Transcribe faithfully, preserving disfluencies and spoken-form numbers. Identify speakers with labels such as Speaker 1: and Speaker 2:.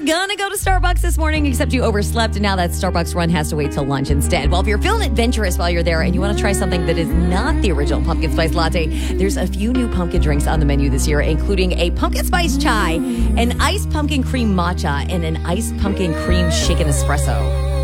Speaker 1: gonna go to Starbucks this morning, except you overslept, and now that Starbucks run has to wait till lunch instead. Well, if you're feeling adventurous while you're there and you want to try something that is not the original pumpkin spice latte, there's a few new pumpkin drinks on the menu this year, including a pumpkin spice chai, an iced pumpkin cream matcha, and an iced pumpkin cream shaken espresso.